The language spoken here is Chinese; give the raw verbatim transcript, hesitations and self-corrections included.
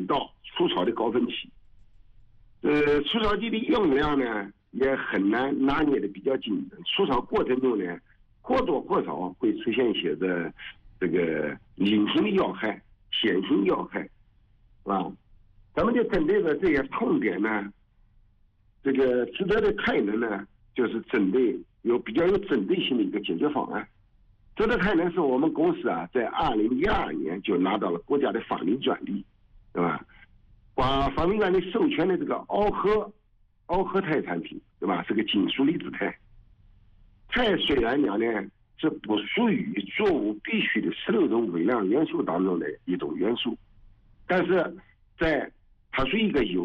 水稻除草的高峰期。呃，除草剂的用量呢也很难拿捏的比较精准，除草过程中呢或多或少会出现一些的这个隐形的药害、显性药害，是吧？咱们就针对着这些痛点呢，这个值得的太能呢，就是针对有比较有针对性的一个解决方案。值得太能是我们公司啊，在二零一二年就拿到了国家的发明专利，对吧？把发明专利授权的这个螯合螯合钛产品，对吧？是个金属离子钛。钛虽然讲呢是不属于作物必需的十六种微量元素当中的一种元素，但是在它是一个有